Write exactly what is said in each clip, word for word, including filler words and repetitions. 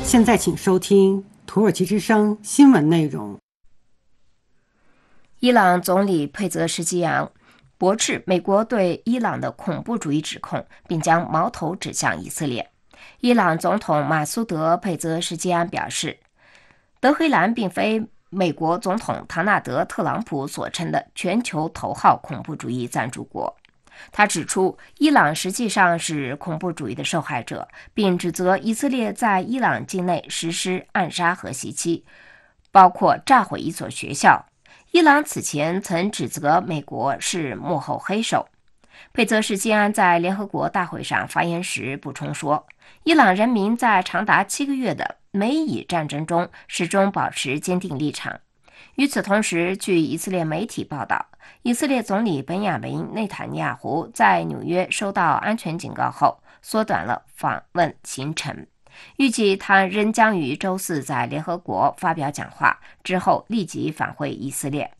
现在请收听土耳其之声新闻内容。 伊朗总理佩泽什基扬驳斥美国对伊朗的恐怖主义指控，并将矛头指向以色列。伊朗总统马苏德·佩泽什基扬表示，德黑兰并非美国总统唐纳德·特朗普所称的全球头号恐怖主义赞助国。他指出，伊朗实际上是恐怖主义的受害者，并指责以色列在伊朗境内实施暗杀和袭击，包括炸毁一所学校。伊朗此前曾指责美国是幕后黑手。佩泽什基安在联合国大会上发言时补充说，伊朗人民在长达七个月的美以战争中始终保持坚定立场。与此同时，据以色列媒体报道，以色列总理本雅明内塔尼亚胡在纽约收到安全警告后，缩短了访问行程。预计他仍将于周四在联合国发表讲话，之后立即返回以色列。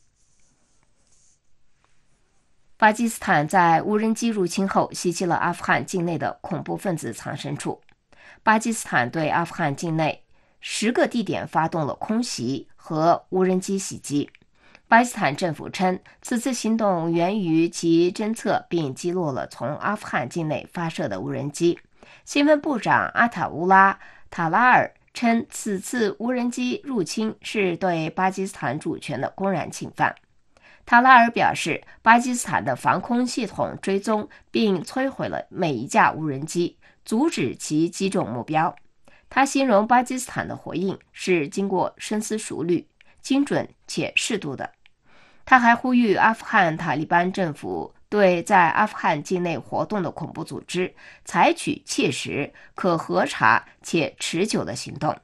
巴基斯坦在无人机入侵后袭击了阿富汗境内的恐怖分子藏身处。巴基斯坦对阿富汗境内十个地点发动了空袭和无人机袭击。巴基斯坦政府称，此次行动源于其侦测并击落了从阿富汗境内发射的无人机。新闻部长阿塔乌拉·塔拉尔称，此次无人机入侵是对巴基斯坦主权的公然侵犯。塔拉尔表示，巴基斯坦的防空系统追踪并摧毁了每一架无人机，阻止其击中目标。他形容巴基斯坦的回应是经过深思熟虑、精准且适度的。他还呼吁阿富汗塔利班政府对在阿富汗境内活动的恐怖组织采取切实、可核查且持久的行动。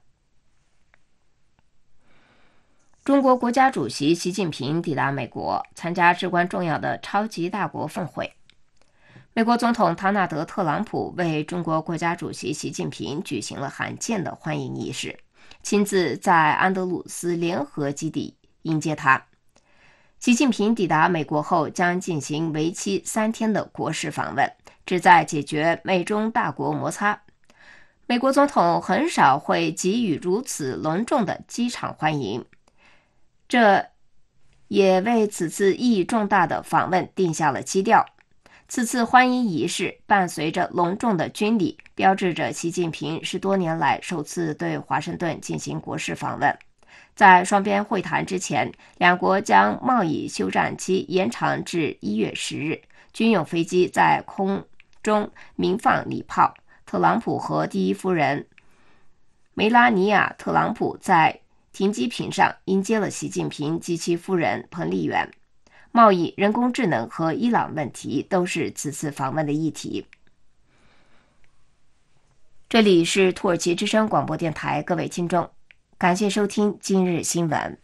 中国国家主席习近平抵达美国，参加至关重要的超级大国峰会。美国总统唐纳德·特朗普为中国国家主席习近平举行了罕见的欢迎仪式，亲自在安德鲁斯联合基地迎接他。习近平抵达美国后将进行为期三天的国事访问，旨在解决美中大国摩擦。美国总统很少会给予如此隆重的机场欢迎，这也为此次意义重大的访问定下了基调。此次欢迎仪式伴随着隆重的军礼，标志着习近平十多年来首次对华盛顿进行国事访问。在双边会谈之前，两国将贸易休战期延长至一月十日，军用飞机在空中鸣放礼炮。特朗普和第一夫人梅拉尼亚·特朗普在停机坪上迎接了习近平及其夫人彭丽媛。贸易、人工智能和伊朗问题都是此次访问的议题。这里是土耳其之声广播电台，各位听众，感谢收听今日新闻。